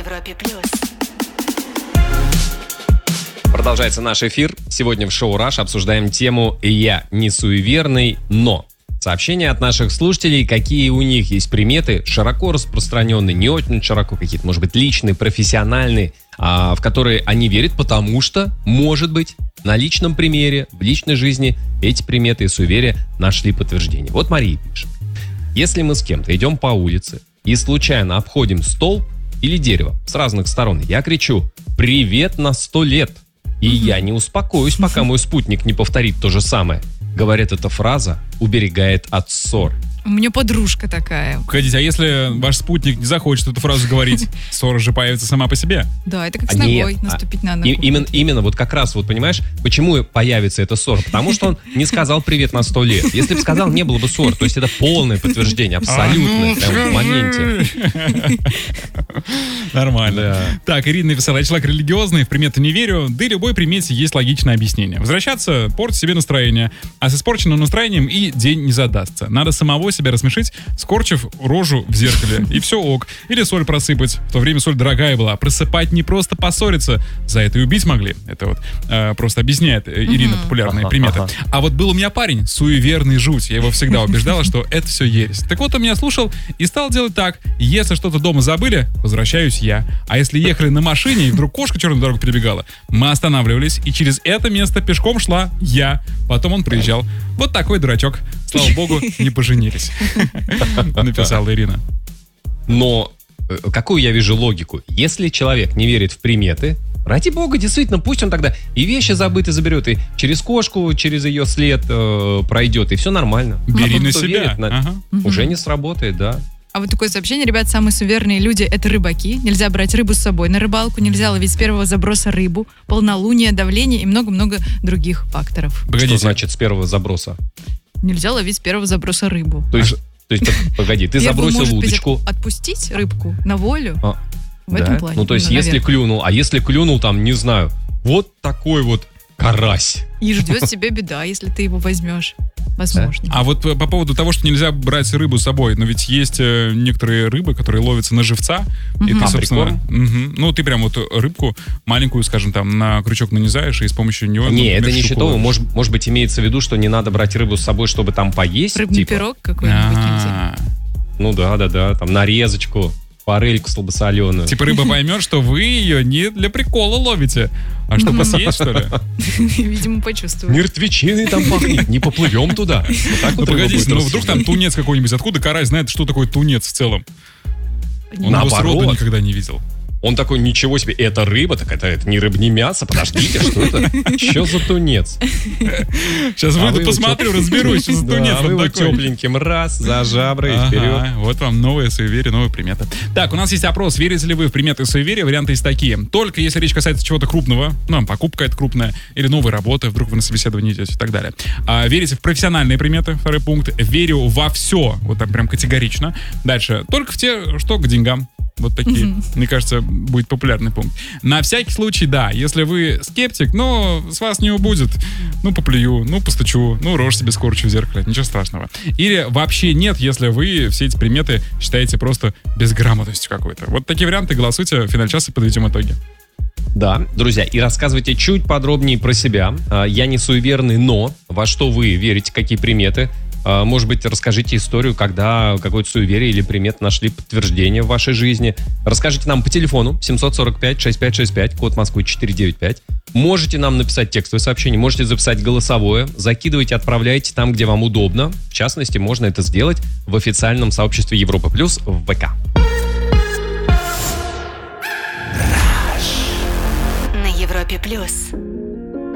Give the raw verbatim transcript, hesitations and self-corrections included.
Европе плюс. Продолжается наш эфир. Сегодня в шоу «Раш» обсуждаем тему «Я не суеверный, но». Сообщения от наших слушателей, какие у них есть приметы, широко распространенные, не очень широко, какие-то, может быть, личные, профессиональные, а, в которые они верят, потому что, может быть, на личном примере, в личной жизни эти приметы и суеверия нашли подтверждение. Вот Мария пишет. Если мы с кем-то идем по улице и случайно обходим столб или дерево с разных сторон, я кричу «Привет на сто лет!» И mm-hmm. я не успокоюсь, пока мой спутник не повторит то же самое. Говорят, эта фраза уберегает от ссор. У меня подружка такая. Погодите, а если ваш спутник не захочет эту фразу говорить, ссора же появится сама по себе? Да, это как а с ногой нет, наступить а, на ногу. И, именно, именно, вот как раз, вот понимаешь, почему появится эта ссора? Потому что он не сказал «привет на сто лет». Если бы сказал, не было бы ссор. То есть это полное подтверждение, абсолютное, прям в моменте. Нормально. Так, Ирина написала: я человек религиозный, в приметы не верю, да и любой примете есть логичное объяснение. Возвращаться портит себе настроение, а с испорченным настроением и день не задастся. Надо самого себя рассмешить, скорчив рожу в зеркале, и все ок. Или соль просыпать. В то время соль дорогая была. Просыпать не просто поссориться, за это и убить могли. Это вот э, просто объясняет Ирина популярные приметы. А вот был у меня парень, суеверный жуть. Я его всегда убеждала, что это все ересь. Так вот, он меня слушал и стал делать так. Если что-то дома забыли, возвращаюсь я. А если ехали на машине, и вдруг кошка черную дорогу перебегала, мы останавливались, и через это место пешком шла я. Потом он приезжал. Вот такой дурачок. Слава богу, не поженились. Написала Ирина. Но какую я вижу логику? Если человек не верит в приметы, ради бога, действительно, пусть он тогда и вещи забытые заберет, и через кошку, через ее след э, пройдет, и все нормально. Бери а тот, на кто себя. верит, на... Ага. уже не сработает, да. А вот такое сообщение, ребят, самые суеверные люди — это рыбаки. Нельзя брать рыбу с собой на рыбалку, нельзя ловить с первого заброса рыбу, полнолуние, давление и много-много других факторов. Погодите. Что значит с первого заброса? Нельзя ловить с первого заброса рыбу. То есть, то есть погоди, ты Первую, забросил может удочку. Быть, отпустить рыбку на волю а, в да? этом плане. Ну, то есть, ну, если клюнул, а если клюнул там, не знаю, вот такой вот карась. И ждет себе беда, если ты его возьмешь. Возможно. А вот по поводу того, что нельзя брать рыбу с собой, но ведь есть э, некоторые рыбы, которые ловятся на живца, угу. и ты, а, собственно, угу, ну ты прям вот рыбку маленькую, скажем, там на крючок нанизаешь и с помощью него. Не, ну, это не щуку счетово. ловишь. Может, может быть, имеется в виду, что не надо брать рыбу с собой, чтобы там поесть. Рыбный типа? пирог какой-нибудь. А-а-а. Ну да, да, да, там нарезочку, форельку слабосоленую. Типа рыба поймет, что вы ее не для прикола ловите, а чтобы съесть, что ли? Видимо, почувствовал. Мертвечиной там пахнет, не поплывем туда. Вот так вот Ну рыба погодите, будет ну вдруг рассуждать. там тунец какой-нибудь, откуда карась знает, что такое тунец в целом? Он его Наоборот. сроду никогда не видел. Он такой, ничего себе, это рыба, так это, это не рыба, не мясо, подождите, что это? Что за тунец? Сейчас А выйду, вы посмотрю, теп- разберусь, что за Да, тунец а вы он его такой. тепленьким раз, за жабры и Ага, вперед. вот вам новые суеверия, новые приметы. Так, у нас есть опрос. Верите ли вы в приметы и суеверия? Варианты есть такие. Только если речь касается чего-то крупного, ну, покупка какая-то крупная, или новой работы, вдруг вы на собеседование идете и так далее. А, верите в профессиональные приметы? Второй пункт. Верю во все. Вот так прям категорично. Дальше. Только в те, что к деньгам. Вот такие, mm-hmm. мне кажется, будет популярный пункт. На всякий случай, да, если вы скептик, но с вас не убудет. Ну, поплюю, ну, постучу, ну, рожь себе скорчу в зеркале, ничего страшного. Или вообще нет, если вы все эти приметы считаете просто безграмотностью какой-то. Вот такие варианты, голосуйте, в финале часа подведем итоги. Да, друзья, и рассказывайте чуть подробнее про себя. Я не суеверный, но во что вы верите, какие приметы. Может быть, расскажите историю, когда какое-то суеверие или примет нашли подтверждение в вашей жизни. Расскажите нам по телефону семь сорок пять шестьдесят пять шестьдесят пять, код Москвы четыреста девяносто пять. Можете нам написать текстовое сообщение, можете записать голосовое. Закидывайте, отправляйте там, где вам удобно. В частности, можно это сделать в официальном сообществе Европа Плюс в ВК. На Европе Плюс.